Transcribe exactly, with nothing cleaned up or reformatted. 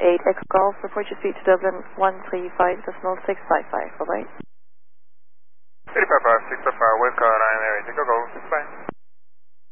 eight Echo Golf, report your speed to Dublin one three five decimal six five five, bye bye. three five five, six five five, West Carolina area, Echo Golf, bye.